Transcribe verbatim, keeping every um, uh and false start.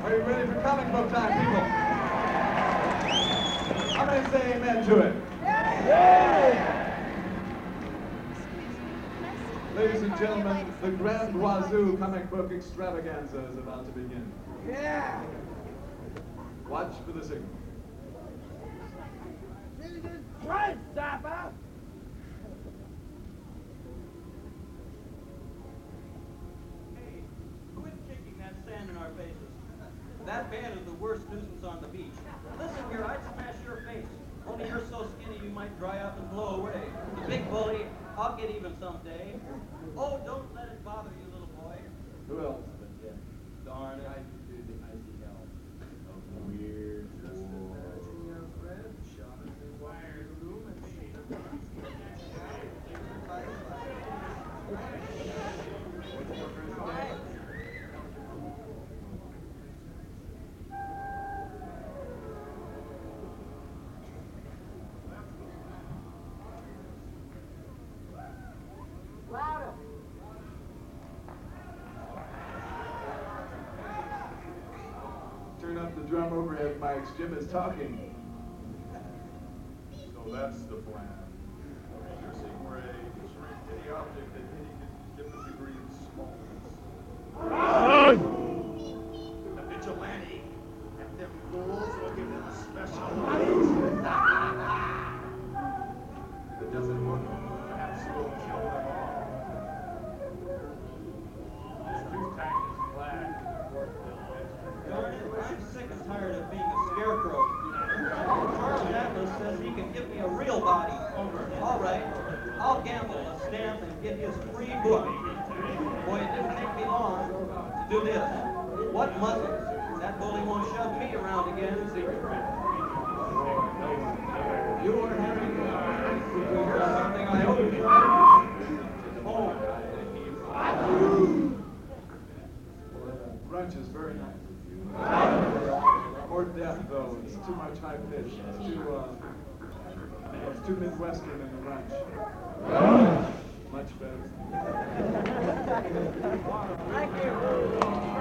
Are you ready for comic book time, people? How many say amen to it? Ladies and gentlemen, the Grand Wazoo comic book extravaganza is about to begin. Yeah. Watch for the signal. Jesus Christ, Zappa! Hey, quit kicking that sand in our faces. That band is the worst nuisance on the beach. Listen here, I'd smash your face. Only you're so skinny you might dry up and blow away. The big bully, I'll get even someday. Oh, don't let it bother you, little boy. Who else but Jim? Darn it. I could do the icy hell of the weird. Just imagine your friend shot at the wire room and she. Louder! Turn up the drum overhead mics. Jim is talking. So that's the plan. Piercing ray to shrink any object at any different degree of smallness. The vigilante. And them fools will give them a special If it doesn't work, perhaps we'll kill them all. This tooth tag is black. Darn it, I'm sick and tired of being a scarecrow. Charles Atlas says he can give me a real body. All right, I'll gamble a stamp and get his free book. Boy, it didn't take me long to do this. What muscles? That bully won't shove me around again. You are having Here's something I owe you. Brunch is very nice. More depth, though. It's too much high pitch. It's too, uh, it's too Midwestern in the brunch. Much better. Thank you.